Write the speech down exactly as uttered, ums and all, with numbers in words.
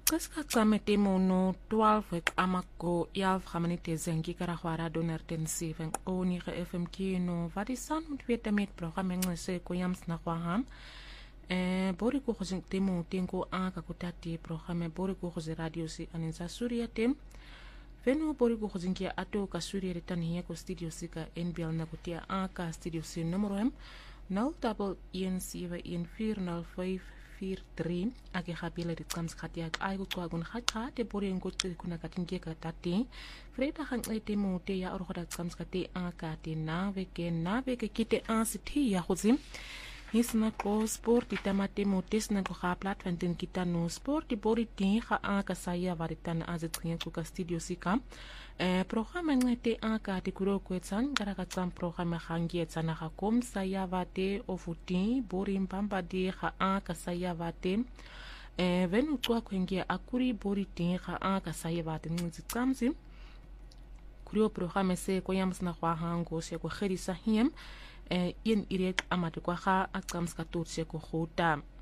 Qiska qamete mono twaalf ek amako elf gaminite zengi karagwara doner ten seven oni ge F M kino wat is san moet weet met programme ngese ko yams na kwaham eh bori ko khosing temo tenko aka kutati programme bori ko khozi radio si aninsa Surya tem venu bori ko khosing kia ato ka Surya retan hiya ko studio sika N B L na kutia aka studio si numero hem nul double one seven one four nul five vier drie ake gapile dit kans gati ak ai ko kwagun khatha te bori ngo te kuna katinge ka tati freda hang ete mo te ya orgoda kans gati aka te na weke na weke kite ansithi ya khozim hisna ko sport itamate mo tesna ko ga plat van den kita no sport di bori ti ga aka saya varitan azitringe ko ka studio sika eh programme ngete aka te kuro ko etsan garaka tsam programme gangi etsana ga kom saya vate ofuti bori mpamba di ga aka saya vate eh venu kwa kwengia akuri bori ti ga aka saya vate ngzi tsamzi kuro programme se ko yamsna kwa hango se ko gerisa hiem eh in irek amate kwa ga aksamska tutse ko khota